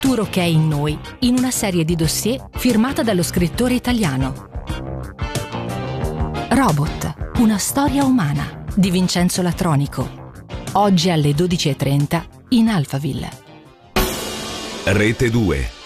Futuro che è in noi, in una serie di dossier firmata dallo scrittore italiano. Robot, una storia umana, di Vincenzo Latronico. Oggi alle 12:30 in Alphaville. Rete 2.